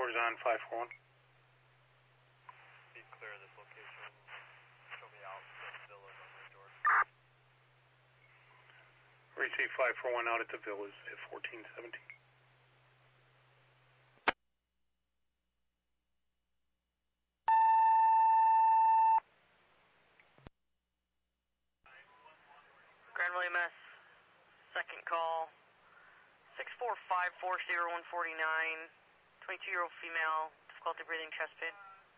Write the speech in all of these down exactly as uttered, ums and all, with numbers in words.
four is on, five four one. Be clear of this location. She'll be out at the villas on the door. Receive five four one out at the villas at fourteen seventeen. Grand William S, second call, six four five four zero one four nine, twenty-two-year-old female, difficulty breathing, chest pain.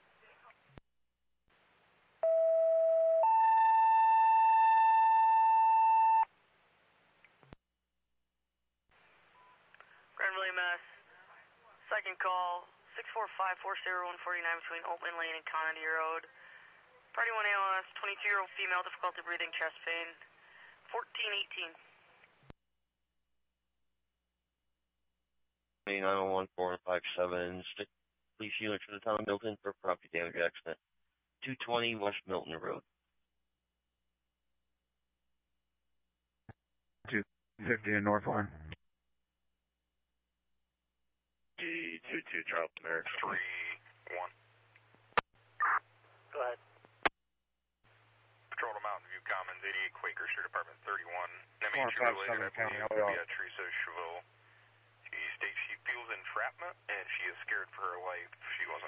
Grand William S, second call, six four five four zero one four nine between Oatman Lane and Kennedy Road. Party one A L S, twenty-two-year-old female, difficulty breathing, chest pain. fourteen eighteen. nine one one four five seven, stick police unit to the town of Milton for property damage accident. two twenty West Milton Road. two fifty in North Line. D two two Charles Merrick three one. Go ahead. Patrol to Mountain View Commons, eighty-eight Quaker Street, Apartment thirty-one. M four H five related, I seven, believe, County, Beatrice Chevaux. She states she feels entrapment and she is scared for her life. She wasn't